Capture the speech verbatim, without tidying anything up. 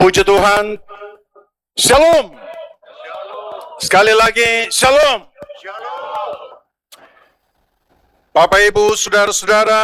Puji Tuhan. Shalom. Sekali lagi, shalom. Bapak, Ibu, saudara-saudara,